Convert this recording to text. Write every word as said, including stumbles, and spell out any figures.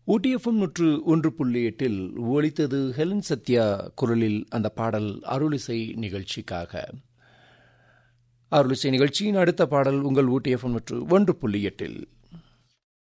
ஊட்டிஎஃப்எம் நூற்று ஒன்று புள்ளி எட்டில் ஒலித்தது ஹெலன் சத்யா குரலில் அந்த பாடல் அருளிசை நிகழ்ச்சிக்காக. அருளிசை நிகழ்ச்சியின் அடுத்த பாடல் உங்கள் ஊட்டிஎஃப்எம் நூற்று ஒன்று புள்ளி எட்டில்.